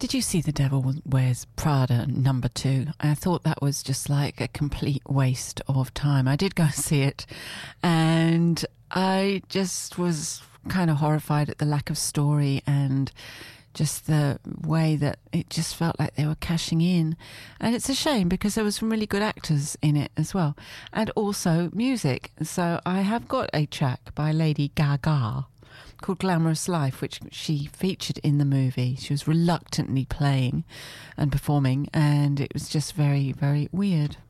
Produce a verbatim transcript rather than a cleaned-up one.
Did you see The Devil Wears Prada number two? I thought that was just like a complete waste of time. I did go and see it, and I just was kind of horrified at the lack of story and just the way that it just felt like they were cashing in. And it's a shame because there was some really good actors in it as well, and also music. So I have got a track by Lady Gaga called Glamorous Life, which she featured in the movie. She was reluctantly playing and performing, and it was just very, very weird.